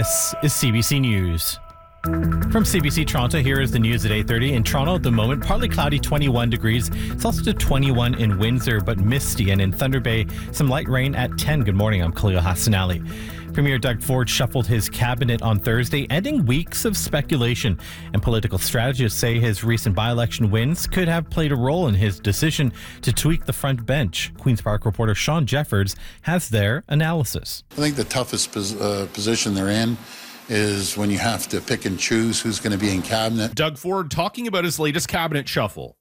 This is CBC News. From CBC Toronto, here is the news at 8:30. In Toronto at the moment, partly cloudy, 21 degrees. It's also to 21 in Windsor, but misty. And in Thunder Bay, some light rain at 10. Good morning, I'm Khalil Hassanali. Premier Doug Ford shuffled his cabinet on Thursday, ending weeks of speculation. And political strategists say his recent by-election wins could have played a role in his decision to tweak the front bench. Queen's Park reporter Sean Jeffords has their analysis. I think the toughest position they're in is when you have to pick and choose who's going to be in cabinet. Doug Ford talking about his latest cabinet shuffle.